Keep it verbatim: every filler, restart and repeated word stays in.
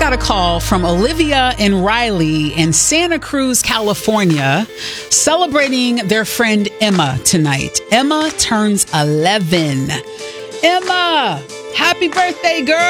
got a call from Olivia and Riley in Santa Cruz, California, celebrating their friend Emma tonight. Emma turns eleven. Emma, happy birthday, girl.